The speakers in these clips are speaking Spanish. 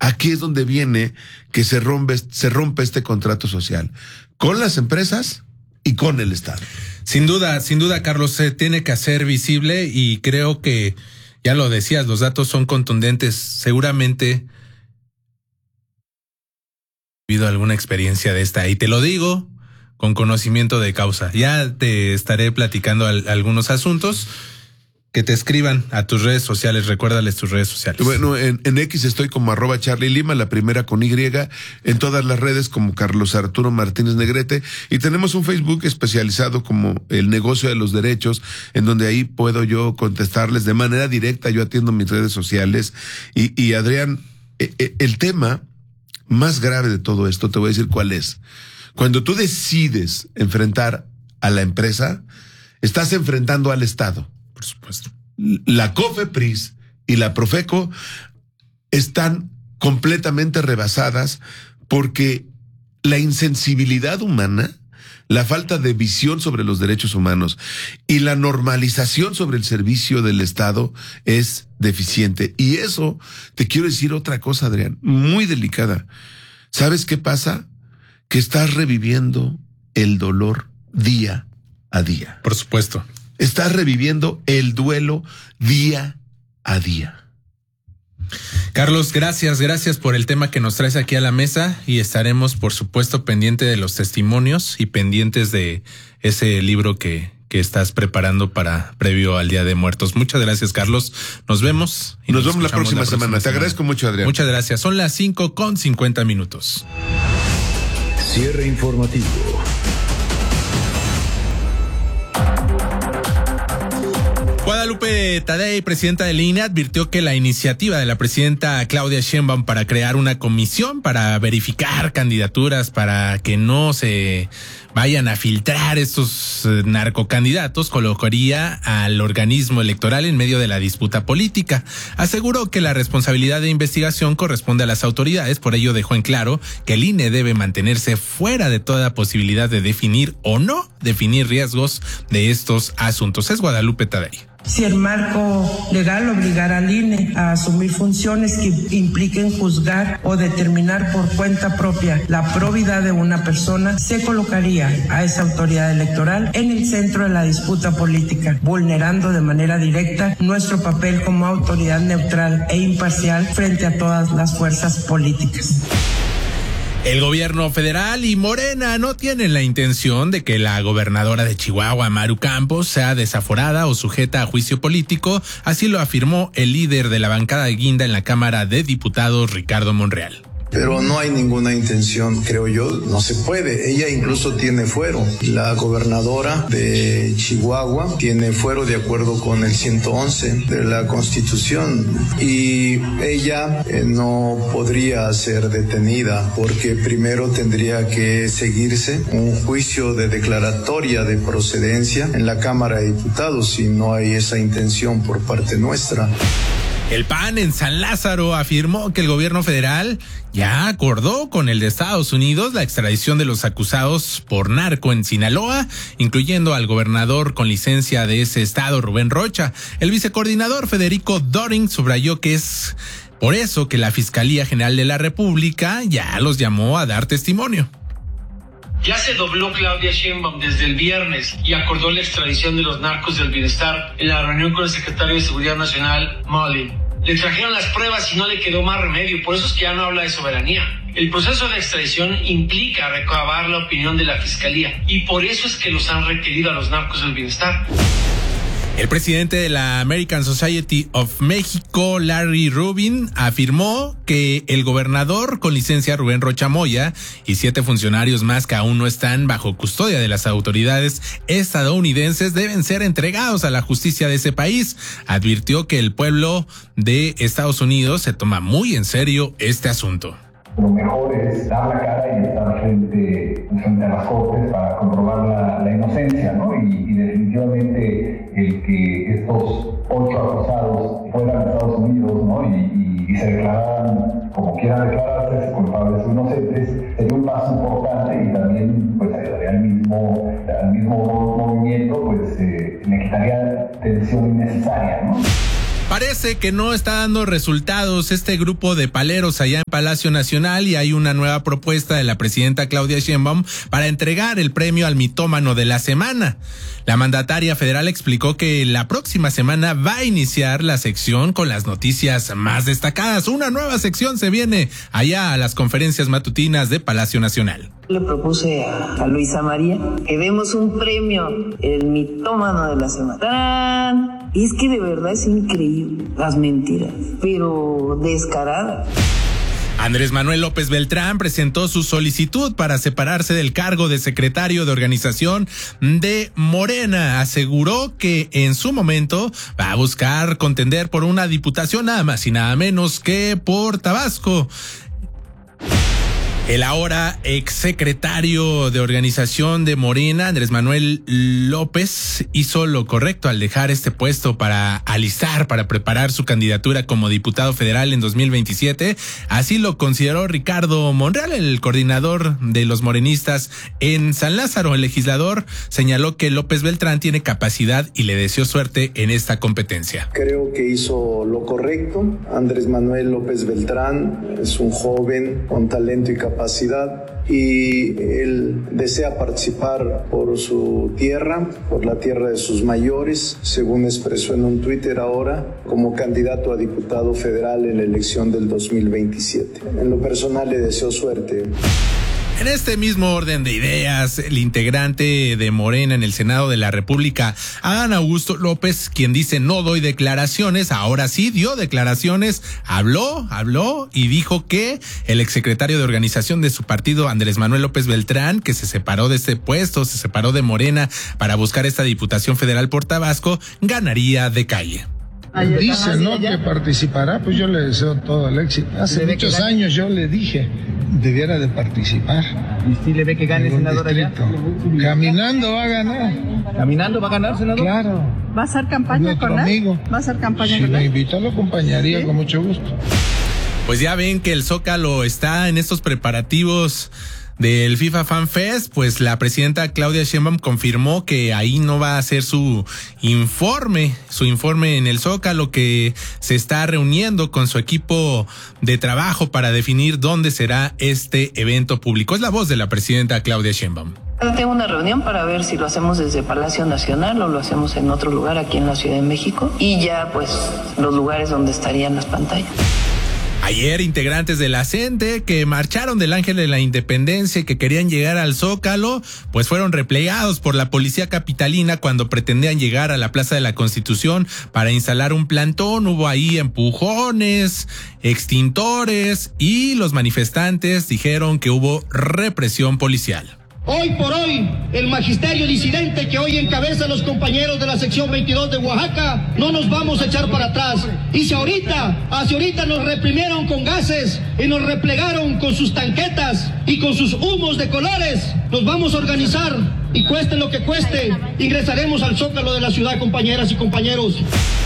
aquí es donde viene que se rompe este contrato social con las empresas y con el Estado. Sin duda, Carlos, se tiene que hacer visible y creo que, ya lo decías, los datos son contundentes. Seguramente he vivido alguna experiencia de esta y te lo digo con conocimiento de causa. Ya te estaré platicando algunos asuntos. Que te escriban a tus redes sociales, recuérdales tus redes sociales. Bueno, en X estoy como @CharlieLima, la primera con Y, en todas las redes como Carlos Arturo Martínez Negrete, y tenemos un Facebook especializado como El Negocio de los Derechos, en donde ahí puedo yo contestarles de manera directa, yo atiendo mis redes sociales, y Adrián, el tema más grave de todo esto, te voy a decir cuál es. Cuando tú decides enfrentar a la empresa, estás enfrentando al Estado. Por supuesto. La COFEPRIS y la Profeco están completamente rebasadas porque la insensibilidad humana, la falta de visión sobre los derechos humanos y la normalización sobre el servicio del Estado es deficiente. Y eso, te quiero decir otra cosa, Adrián, muy delicada. ¿Sabes qué pasa? Que estás reviviendo el dolor día a día. Por supuesto. Estás reviviendo el duelo día a día. Carlos, gracias por el tema que nos traes aquí a la mesa y estaremos, por supuesto, pendientes de los testimonios y pendientes de ese libro que estás preparando previo al Día de Muertos. Muchas gracias, Carlos. Nos vemos. Y nos vemos la próxima semana. Te agradezco mucho, Adrián. Muchas gracias. Son las 5:50. Cierre informativo. Guadalupe Tadei, presidenta del INE, advirtió que la iniciativa de la presidenta Claudia Sheinbaum para crear una comisión para verificar candidaturas para que no se vayan a filtrar estos narcocandidatos colocaría al organismo electoral en medio de la disputa política. Aseguró que la responsabilidad de investigación corresponde a las autoridades, por ello dejó en claro que el INE debe mantenerse fuera de toda posibilidad de definir o no definir riesgos de estos asuntos. Es Guadalupe Tadei. Si el marco legal obligara al INE a asumir funciones que impliquen juzgar o determinar por cuenta propia la probidad de una persona, se colocaría a esa autoridad electoral en el centro de la disputa política, vulnerando de manera directa nuestro papel como autoridad neutral e imparcial frente a todas las fuerzas políticas. El gobierno federal y Morena no tienen la intención de que la gobernadora de Chihuahua, Maru Campos, sea desaforada o sujeta a juicio político, así lo afirmó el líder de la bancada de Guinda en la Cámara de Diputados, Ricardo Monreal. Pero no hay ninguna intención, creo yo, no se puede. Ella incluso tiene fuero. La gobernadora de Chihuahua tiene fuero de acuerdo con el 111 de la Constitución y ella no podría ser detenida porque primero tendría que seguirse un juicio de declaratoria de procedencia en la Cámara de Diputados y no hay esa intención por parte nuestra. El PAN en San Lázaro afirmó que el gobierno federal ya acordó con el de Estados Unidos la extradición de los acusados por narco en Sinaloa, incluyendo al gobernador con licencia de ese estado, Rubén Rocha. El vicecoordinador Federico Doring subrayó que es por eso que la Fiscalía General de la República ya los llamó a dar testimonio. Ya se dobló Claudia Sheinbaum desde el viernes y acordó la extradición de los narcos del bienestar en la reunión con el secretario de Seguridad Nacional, Mullin. Le trajeron las pruebas y no le quedó más remedio, por eso es que ya no habla de soberanía. El proceso de extradición implica recabar la opinión de la Fiscalía y por eso es que los han requerido a los narcos del bienestar. El presidente de la American Society of México, Larry Rubin, afirmó que el gobernador con licencia Rubén Rocha Moya y 7 funcionarios más que aún no están bajo custodia de las autoridades estadounidenses deben ser entregados a la justicia de ese país. Advirtió que el pueblo de Estados Unidos se toma muy en serio este asunto. Lo mejor es dar la cara y estar frente a las cortes para comprobar la inocencia, ¿no? Y definitivamente el que estos 8 acusados fueran a Estados Unidos, ¿no? Y se declararan, como quieran declararse, culpables o inocentes, sería un paso importante y también pues ayudaría al mismo movimiento, pues le quitaría tensión innecesaria, ¿no? Parece parece que no está dando resultados este grupo de paleros allá en Palacio Nacional y hay una nueva propuesta de la presidenta Claudia Sheinbaum para entregar el premio al mitómano de la semana. La mandataria federal explicó que la próxima semana va a iniciar la sección con las noticias más destacadas. Una nueva sección se viene allá a las conferencias matutinas de Palacio Nacional. Le propuse a Luisa María que demos un premio, el mitómano de la semana. ¡Tarán! Y es que de verdad es increíble las mentiras, pero descaradas. Andrés Manuel López Beltrán presentó su solicitud para separarse del cargo de secretario de organización de Morena. Aseguró que en su momento va a buscar contender por una diputación nada más y nada menos que por Tabasco. El ahora exsecretario de organización de Morena, Andrés Manuel López, hizo lo correcto al dejar este puesto para preparar su candidatura como diputado federal en 2027. Así lo consideró Ricardo Monreal, el coordinador de los morenistas en San Lázaro. El legislador señaló que López Beltrán tiene capacidad y le deseó suerte en esta competencia. Creo que hizo lo correcto. Andrés Manuel López Beltrán es un joven con talento y capacidad y él desea participar por su tierra, por la tierra de sus mayores, según expresó en un Twitter ahora, como candidato a diputado federal en la elección del 2027. En lo personal le deseo suerte. En este mismo orden de ideas, el integrante de Morena en el Senado de la República, Adán Augusto López, quien dice no doy declaraciones, ahora sí dio declaraciones, habló y dijo que el exsecretario de organización de su partido, Andrés Manuel López Beltrán, que se separó de este puesto, se separó de Morena para buscar esta diputación federal por Tabasco, ganaría de calle. Dice, ¿no?, que participará, pues yo le deseo todo el éxito. Hace muchos años yo le dije, debiera de participar. ¿Y si le ve que gane, senador, allá? Caminando va a ganar. ¿Caminando va a ganar, senador? Claro. ¿Va a hacer campaña con él? Amigo. ¿Va a hacer campaña con él? Si me invitó, lo acompañaría, ¿sí?, con mucho gusto. Pues ya ven que el Zócalo está en estos preparativos del FIFA Fan Fest. Pues la presidenta Claudia Sheinbaum confirmó que ahí no va a hacer su informe en el Zócalo, que se está reuniendo con su equipo de trabajo para definir dónde será este evento público. Es la voz de la presidenta Claudia Sheinbaum. Tengo una reunión para ver si lo hacemos desde Palacio Nacional o lo hacemos en otro lugar aquí en la Ciudad de México y ya pues los lugares donde estarían las pantallas. Ayer, integrantes de la CENTE que marcharon del Ángel de la Independencia y que querían llegar al Zócalo, pues fueron replegados por la policía capitalina cuando pretendían llegar a la Plaza de la Constitución para instalar un plantón. Hubo ahí empujones, extintores y los manifestantes dijeron que hubo represión policial. Hoy por hoy, el magisterio disidente que hoy encabeza los compañeros de la sección 22 de Oaxaca, no nos vamos a echar para atrás. Y si hacia ahorita nos reprimieron con gases y nos replegaron con sus tanquetas y con sus humos de colores, nos vamos a organizar y cueste lo que cueste, ingresaremos al Zócalo de la ciudad, compañeras y compañeros.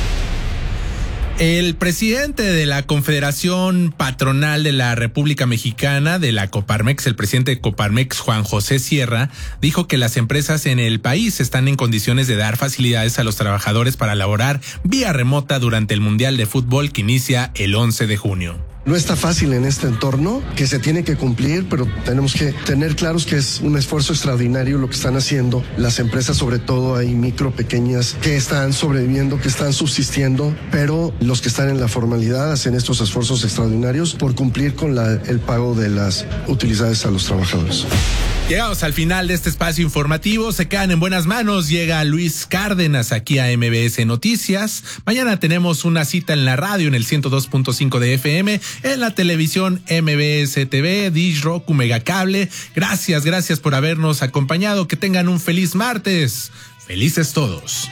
El presidente de la Confederación Patronal de la República Mexicana, de la Coparmex, el presidente de Coparmex, Juan José Sierra, dijo que las empresas en el país están en condiciones de dar facilidades a los trabajadores para laborar vía remota durante el Mundial de Fútbol que inicia el 11 de junio. No está fácil en este entorno, que se tiene que cumplir, pero tenemos que tener claros que es un esfuerzo extraordinario lo que están haciendo las empresas, sobre todo hay micro, pequeñas, que están sobreviviendo, que están subsistiendo, pero los que están en la formalidad hacen estos esfuerzos extraordinarios por cumplir con el pago de las utilidades a los trabajadores. Llegamos al final de este espacio informativo, se quedan en buenas manos, llega Luis Cárdenas aquí a MBS Noticias. Mañana tenemos una cita en la radio en el 102.5 de FM, en la televisión MBS TV, Dish, Roku, Megacable. Gracias por habernos acompañado, que tengan un feliz martes. Felices todos.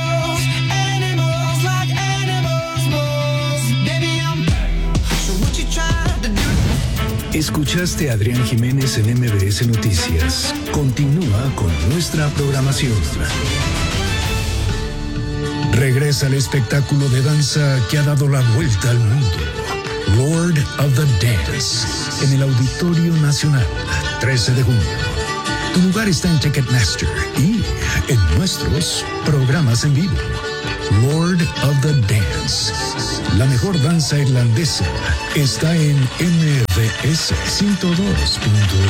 Escuchaste a Adrián Jiménez en MBS Noticias. Continúa con nuestra programación. Regresa el espectáculo de danza que ha dado la vuelta al mundo. Lord of the Dance, en el Auditorio Nacional, 13 de junio. Tu lugar está en Ticketmaster y en nuestros programas en vivo. Lord of the Dance. La mejor danza irlandesa está en MBS 102.1.